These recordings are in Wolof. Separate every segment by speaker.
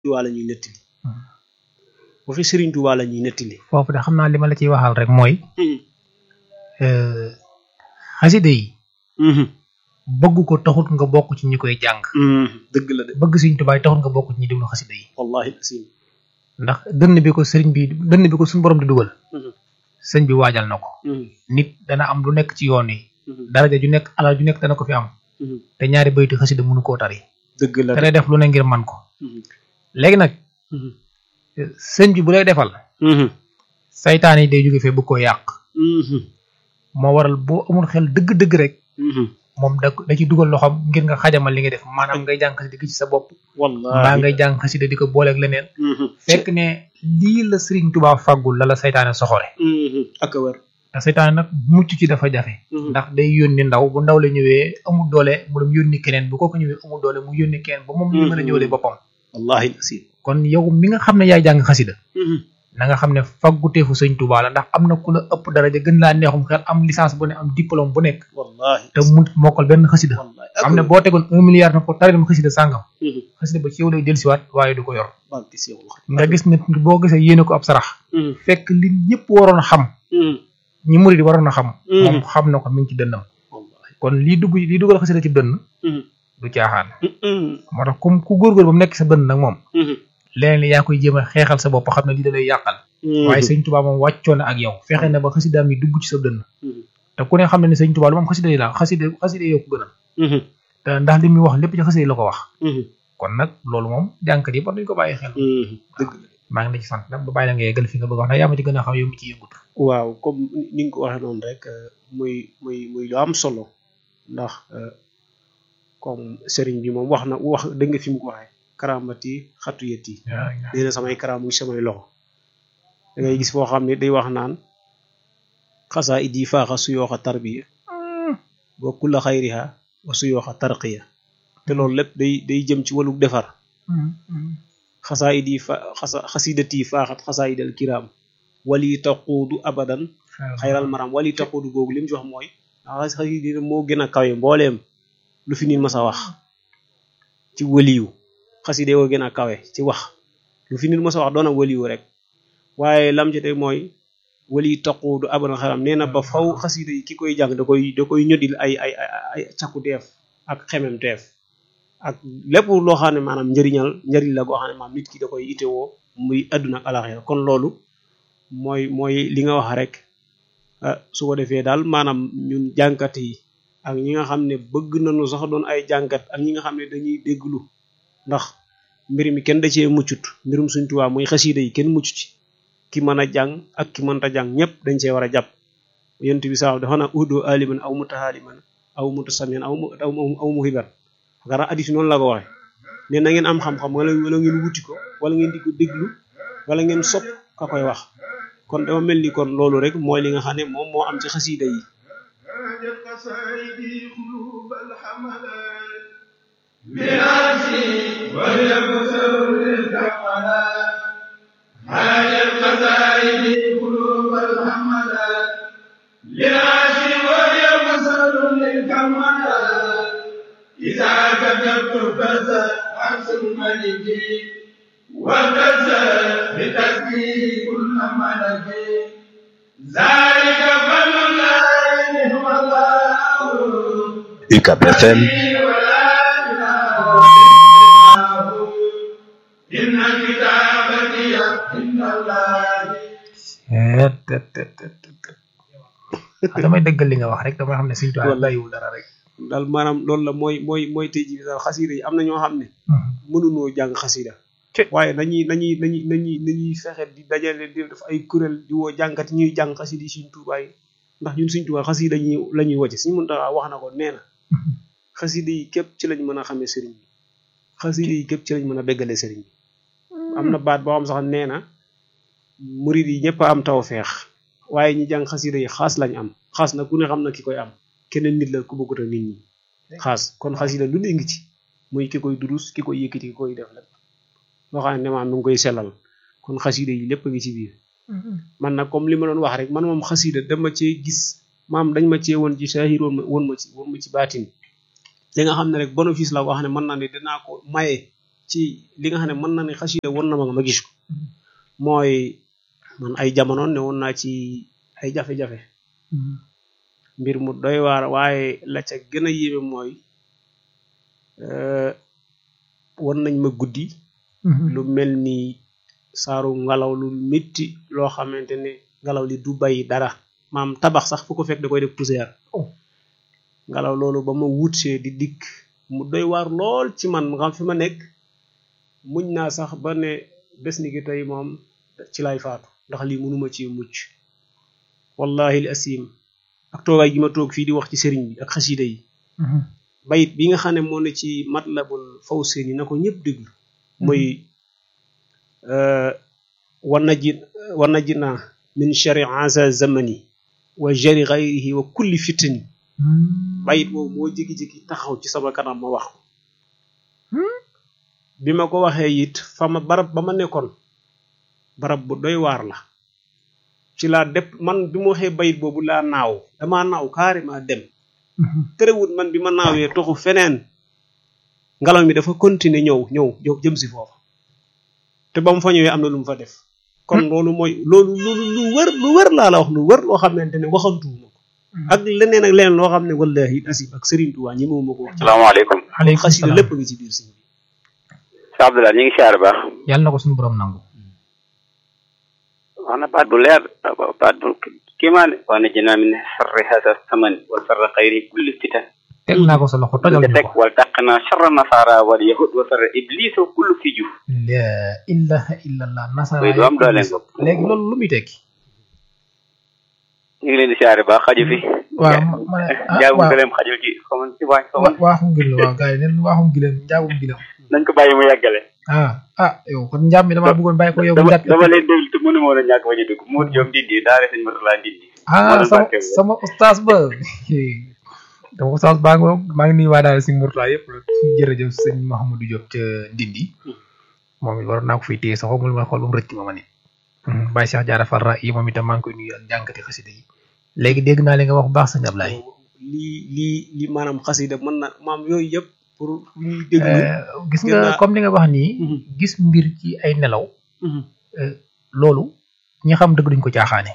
Speaker 1: Tuubaa la ñuy nettali waxi Sëriñ Tuubaa la ñuy nettali
Speaker 2: foofu de xam naa li ma la ciy waxal rek mooy xasida yi bëgg ko taxut nga bokk ci ñi koy jàng
Speaker 1: dëgg la de
Speaker 2: bëgg Sëriñ Tuubaa taxut nga bokk ci ñi déglu xasida yi
Speaker 1: wallahi asim
Speaker 2: ndax dënn bi ko suñu borom di dugal sëñ bi waajal na ko nit dana am lu nekk ci yoon yi daraja ju nekk alal ju nekk dana ko fi am te ñaari bayti xasida mënu koo tari
Speaker 1: dëgg la
Speaker 2: te day def lu ne ngir man ko léegi nag sëñ bi bu lay defal saytaan yi day jóge fee bëgg koo yàq moo waral boo amul xel dëgg-dëgg rek moom da ci dugal loxoom ngir nga xajamal li nga def maanaam ngay jàng xasida gi ci sa bopp mbaa ngay jàng xasida di ko booleeg leneen fekk ne lii la Sëriñ Tuubaa fàggul la saytaane soxore
Speaker 1: ak wér
Speaker 2: te saytaane nag mucc ci dafa jafe ndax day yónni ndaw bu ndaw la ñëwee amul doole mu dem yónni keneen bu kooku ñëwee amul doole mu yónni keneen ba moom li mën a ñëwlee boppam
Speaker 1: wallahi asim
Speaker 2: kon yow mi nga xam ne yaay jàng xasida na nga xam ne fagguteefu Sëñ Tuubaa la ndax am na ku la ëpp daraja gën laa neexum xel am licence bu ne am diplôme bu nekk
Speaker 1: wallahi
Speaker 2: te mu mokkal benn xasida am ne boo tegoon 1 milliard na ko taril ma xasida sàngam xasida ba ci yow lay dellusiwaat waaye du ko yor nga gis ne boo gisee yéene ko ab sarax fekk li ñëpp waroon a xam ñi murid yi waroon a xam moom xam na ko mi ngi ci dënnam kon lii dugal xasida ci dënn du caaxaan moo tax comme ku góorgóor ba mu nekk sa dënn nag moom leneen li yaa koy jéem a xeexal sa bopp xam ne lii da lay yàqal waaye Sëñ Tuubaa moom wàccoon na ak yow fexe na ba xasidaam yi dugg ci sa dënn te ku ne xam ne ne Sëñ Tuubaa lu moom xasida yi la xasida yow ko gënal te ndax li muy wax lépp ci xasida yi la ko wax kon nag loolu moom jànkat yi war nañu ko bàyyi xel
Speaker 1: dëgg
Speaker 2: maa ngi la ci sant nag ba bàyyi la nga yeggal fi nga bëgg wax ndax yaa ma ci gën a xam yow mi ci yëngutu
Speaker 1: waaw comme ni nga ko waxee noonu rek muy lu am solo ndax comme sëriñ bi moom wax dëgg nga fi mu ko waxee karaamati xatu yët yi nee na samay karaam muy samay loxo da ngay gis foo xam ne day wax naan xasaa it yi faaxa suyooxa tarbiya wa kulla xayriha wa suyooxa tarqiya te loolu lépp day jëm ci wàllu defar xasaa it yi xasidat yi faaxat xasaa idal kiraam wali taquudu abadan xayral maram wali taquudu googu li mu ci wax mooy xasida moo gën a kawe mbooleem lu fi nit mas a wax ci waliyu xasida yoo gën a kawe ci wax lu fi nit mos a wax doon a waliyu rek waaye lam ci teg mooy wali taquudu abadan xaram nee na ba faw xasida yi ki koy jàng da koy ñodil ay cakkuteef ak xememteef ak lépp loo xam ne maanaam njëriñ la goo xam ne maanaam nit ki da koy itewoo muy àdduna ak alaxira kon loolu mooy li nga wax rek su ko defee daal maanaam ñun jànkat yi ak ñi nga xam ne bëgg nañu sax doon ay jànkat ak ñi nga xam ne dañuy dégglu ndax mbir mi kenn da cee muccut mbirum Sëñ Tuubaa muy xasida yi kenn mucc ci ki mën a jàng ak ki mënta jàng ñëpp dañ cee war a jàpp yent bi sax dafa naa udo aliman aw mutahaaliman aw mutasamian aw muhiban gara addis noonu la ko waxe ne na ngeen am xam-xam wala ngeen wuti ko wala ngeen di ko déglu wala ngeen sopp ka koy wax kon dama mel ni kon loolu rek mooy li nga xam ne moom moo am ci xasida yi
Speaker 3: إذا كتبت كذا عرش الملك وكذا بتسبيح كل ملك ذلك فضل الله نعم الله
Speaker 4: UCAB FM
Speaker 3: إن كتابتي عند الله
Speaker 2: damay dëggal li nga wax rek damay xam ne Sëñ Tuubaa bàyyiwul dara rek
Speaker 1: daal maanaam loolu la mooy tey jii daal xasida yi am na ñoo xam ne mënunoo jàng xasida waaye nañuy fexe di dajale di def ay kuréel di woo jàngat ñuy jàng xasida yi Sëñ Tuubaa yi ndax ñun Sëñ Tuubaa xasida la ñuy wàcce Sëñ Muntaxaa wax na ko nee na xasida yi képp ci lañ mën a xamee sëriñ bi xasida yi képp ci lañ mën a béggale sëriñ bi am na baat boo xam sax nee na murid yi ñëpp a am tawfeex waaye ñi jàng xasida yi xaas lañ am xaas nag ku ne xam na ki koy am keneen nit la ku bokkut ak nit ñi xaas kon xasida lu ne ngi ci muy ki koy durus ki koy yëkkati ki koy def la loo xam ne maam nu ngi koy sellal kon xasida yi lépp a ngi ci biir man nag comme li ma doon wax rek man moom xasida dama cee gis maam dañ ma cee woon ci saahir woon ma ci baatin li nga xam ne rek bénéfice la boo xam ne mën naa ne dinaa ko maye ci li nga xam ne mën na ne xasida won na ma gis ko mooy man ay jamono ne woon naa ci ay jafe-jafe mbir mu doy waar waaye la ca gën a yéeme mooy won nañ ma guddi lu mel ni saaru ngelaw lu métti loo xamante ne ngelaw li du bàyyi dara maam tabax sax fu ko fekk da koy def poussière ngelaw loolu ba ma wutsee di dikk mu doy waar lool ci man nga xam fi ma nekk muñ naa sax ba ne bés ni ki tey moom ci lay faatu ndax lii mënuma ci mucc wallahi al asim ak toogaay gi ma toog fii di wax ci sëriñ bi ak xasida yi bayit bi nga xam ne moo ne ci matlabul fawseni na ko ñëpp déglu mooy wanajina min shari asa zamani wa jari ghayrihi wa kulli fitni bayit boobu moo jékki-jékki taxaw ci sama kanam ma wax ko bi ma ko waxee it fa ma barab ba ma nekkoon barab bu doy waar la ci laa dep man bi ma waxee bayit boobu laa naaw damaa naaw carrément dem terewut man bi ma naawee toxu feneen ngelaw mi dafa continuer ñëw jëm si foofu te ba mu fa ñëwee am na lu mu fa def kon loolu mooy loolu lu wër laa la wax lu wër loo xamante ne waxantuwuma ko ak leneen ak leneen loo xam ne wallahi asib ak Serigne Touba ñi ma ko wax.
Speaker 5: salaamaaleykum.
Speaker 2: aleykum
Speaker 1: xasida
Speaker 2: salaam
Speaker 1: lépp ngi ci biir sëñ bi.
Speaker 5: Cheikh Abdoulaye ñu ngi siyaar baax.
Speaker 2: yàlla na ko suñu borom nangu.
Speaker 5: wax na baat bu leer baat bu kiimaane wax na jinaa min sarri hasa saman wa sarri xayri kulli fitan
Speaker 2: teg naa ko sa loxo tojal ñu
Speaker 5: teg
Speaker 2: ko.
Speaker 5: wal taqna sharra nasara wal yahud wa sarri iblis kullu fiju
Speaker 2: la ilaha illallah nasara
Speaker 5: muy du am doole bopp.
Speaker 2: léegi loolu lu muy tekki.
Speaker 5: ñu ngi leen di siyaare baax xaju fi.
Speaker 2: waaw ma ne
Speaker 5: njaagum gëleem xajul ci xaman ci waañ xaman
Speaker 2: waaxum gileem waaw gars yi neen waaxum gileem njaagum gileem.
Speaker 5: nañ ko bàyyi mu yàggale.
Speaker 2: yow kon njaam mi damaa bëggoon bàyyi ko yow.
Speaker 5: dama leen déglu te mënu ma woon a ñàkk ba ñu dugg Mour Diop Ndindi daare sëñ Murtala Ndindi.
Speaker 2: sama ustaas ba dama ustaas maa ngi nuyu waa daal si Murtala yëpp jërëjëf sëñ Mouhamadou Diop ca Ndindi moom it waroon naa ko fiy téye sax xamul ma xool ba mu rëcc ma ne Baye Cheikh Diarra Farra yi moom itam maa ngi koy nuyu ak jànkati xasida yi léegi dégg naa li nga wax bu baax sëñ Ablaye.
Speaker 1: lii maanaam xasida mën na maam yooyu yëpp pour ñuy déglu
Speaker 2: gis nga comme li nga wax nii gis mbir ci ay nelaw loolu ñi xam dëgg duñ ko caaxaane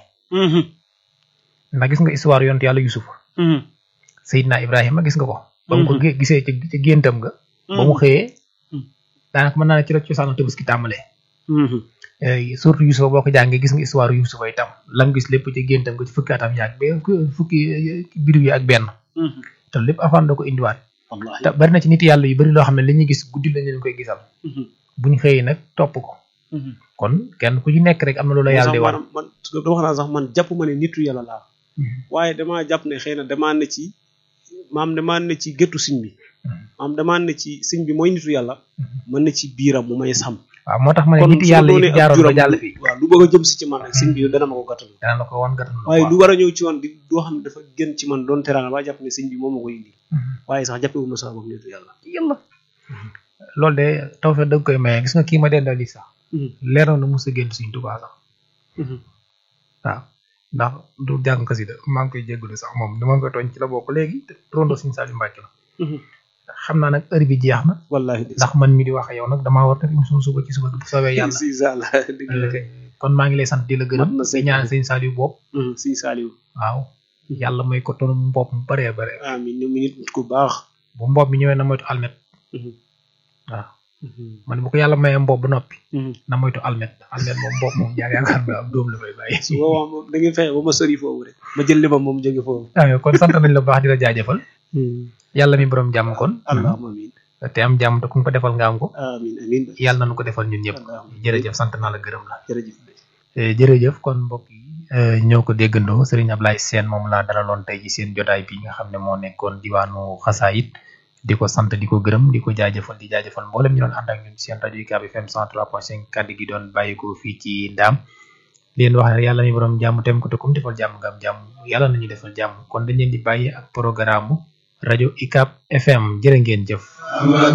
Speaker 2: ndax gis nga histoire yonent yàlla Yusuf Seydina Ibrahima gis nga ko ba mu ko gisee ci géntam nga ba mu xëyee daanaka mën naa ne ci la cosaanu Tabaski tàmbalee surtout Yusufa boo ko jàngee gis nga histoire Yusufa itam lam gis lépp ci géntam nga ci fukki atam yaag ba fukki biir yi ak benn te lépp afaan da ko indiwaat te bari na ci nit yàlla yu bari loo xam ne li ñuy gis guddi lañ leen koy gisal buñ xëyee nag topp ko kon kenn ku ci nekk rek am na loolu yàlla di war
Speaker 1: man wax naa sax man jàpp ma ne nitu yàlla laa waaye damaa jàpp ne xëy na damaa ne ci géttu siñ bi damaa ne ci siñ bi mooy nitu yàlla mën na ci biiram mu may sàmm
Speaker 2: waaw moo tax ma ne nit yàlla yi jaaroon ba jàll fii
Speaker 1: waaw lu bëgg a jëm si ci man rek siñ bi dana ma ko gàttal
Speaker 2: dana la ko wan gàttal
Speaker 1: waaye lu war a ñëw ci man di doo xam ne dafa gën ci man doon teraanga ba jàpp ne siñ bi moom ma ko indi waaye sax jàppewu ma sax moom nitu yàlla
Speaker 2: loolu de taw fe dëgg koy maye gis nga kii ma dendal li sax leer na mos a génn Sëriñ Tuubaa sax waaw ndax du jàng xasida maa ngi koy jégalu sax moom dama koy tooñ ci la bokk léegi te rondo Sëriñ Saliou Mbacke la xam naa nag heure bi jeex na
Speaker 1: wallahi
Speaker 2: ndax man mi di wax yow nag damaa war def émission suba ci suba bu soobee yàlla kon maa ngi lay sant di la gërëm di ñaan Sëriñ Saliou bopp
Speaker 1: Sëriñ Saliou
Speaker 2: waaw yàlla may ko tonu mbopp mu bëree bëri
Speaker 1: amiin ñu nit ku baax
Speaker 2: bu mbopp mi ñëwee na moytu almet waaw man bu ko yàlla mayee mbopp ba noppi na moytu almet moom mbopp moom yaakaar nga am doom la fay bàyyi
Speaker 1: su boobaa moom da ngay fexe ba ma sori foofu rek ma jël li ma moom jóge foofu
Speaker 2: kon sant nañ la baax di la jaajëfal yàlla mi borom jàmm kon
Speaker 1: allahumma amiin
Speaker 2: te am jàmm te ku ko defal nga am ko
Speaker 1: amiin amiin
Speaker 2: yàlla nañu ko defal ñun ñëpp jërëjëf sant naa la gërëm la
Speaker 1: jërëjëf
Speaker 2: kon mbokk yi ñoo ko déggandoo Serigne Ablaye Sène moom laa dalaloon tey ci seen jotaay bi nga xam ne moo nekkoon diwaanu xasaayit di ko sant di ko gërëm di ko jaajëfal di jaajëfal mboolem ñu doon ànd ak ñun seen rajo UCAB FM 103.5 kàddu gi doon bàyyi ko fii ci Ndaam leen wax ne yàlla mi borom jàmm tem ko te kum defal jàmm nga am jàmm yàlla nañu defal jàmm kon dañ leen di bàyyi ak programme rajo UCAB FM jërë ngeen jëf